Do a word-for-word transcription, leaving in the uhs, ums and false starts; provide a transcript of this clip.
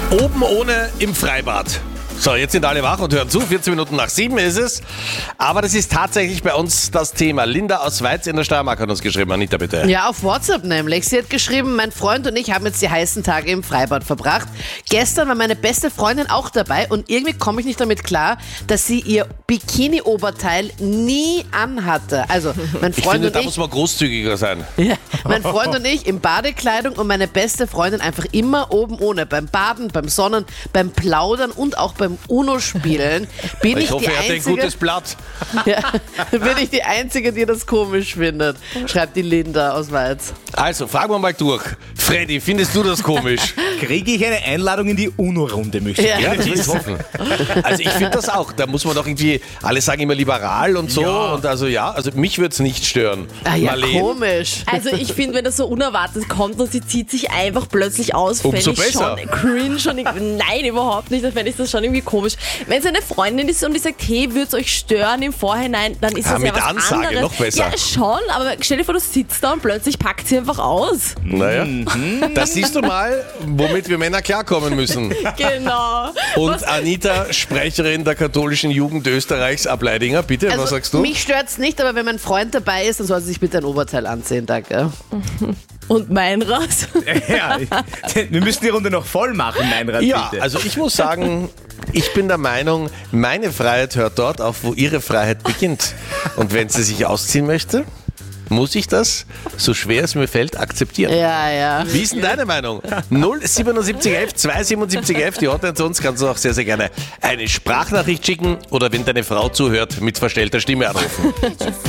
Oben ohne im Freibad. So, jetzt sind alle wach und hören zu. vierzehn Minuten nach sieben ist es. Aber das ist tatsächlich bei uns das Thema. Linda aus Weiz in der Steiermark hat uns geschrieben. Anita, bitte. Ja, auf WhatsApp nämlich. Sie hat geschrieben, mein Freund und ich haben jetzt die heißen Tage im Freibad verbracht. Gestern war meine beste Freundin auch dabei und irgendwie komme ich nicht damit klar, dass sie ihr Bikini-Oberteil nie anhatte. Also, mein Ich Freund finde, und da ich... muss man großzügiger sein. Ja, mein Freund und ich in Badekleidung und meine beste Freundin einfach immer oben ohne. Beim Baden, beim Sonnen, beim Plaudern und auch beim UNO-Spielen. Bin ich, Ich hoffe, die er hat ein Einzige, gutes Blatt. ja, bin ich die Einzige, die das komisch findet, schreibt die Linda aus Weiz. Also, fragen wir mal durch. Freddy, findest du das komisch? Kriege ich eine Einladung in die UNO-Runde, möchte ich Ja. Ja, gerne das will ich wissen. hoffen. Also ich finde das auch. Da muss man doch irgendwie, alle sagen immer liberal und so. Ja. Und also ja, also mich würde es nicht stören. Ah ja, Marleen? komisch. Also ich finde, wenn das so unerwartet kommt und sie zieht sich einfach plötzlich aus, Umso fände ich besser. schon cringe. Und ich, nein, überhaupt nicht. Da fände ich das schon irgendwie komisch. Wenn es eine Freundin ist und die sagt, hey, würde es euch stören im Vorhinein, dann ist Ja, das ja mit was Ansage, anderes. noch besser. Ja, schon, aber stell dir vor, du sitzt da und plötzlich packt sie einfach aus. Naja, da siehst du mal, womit wir Männer klarkommen müssen. Genau. Und Anita, Sprecherin der katholischen Jugend Österreichs ab Leidinger, bitte, Also, was sagst du? mich stört's nicht, aber wenn mein Freund dabei ist, dann soll sie sich bitte ein Oberteil anziehen, danke. Und mein Rat? Ja, wir müssen die Runde noch voll machen, mein Rat, Ja, bitte. also ich muss sagen, ich bin der Meinung, meine Freiheit hört dort auf, wo ihre Freiheit beginnt. Und wenn sie sich ausziehen möchte, muss ich das, so schwer es mir fällt, akzeptieren. Ja, ja. Wie ist denn deine Meinung? null siebenundsiebzig elf zweihundertsiebenundsiebzig elf, die Hotline zu uns, kannst du auch sehr, sehr gerne eine Sprachnachricht schicken oder wenn deine Frau zuhört, mit verstellter Stimme anrufen.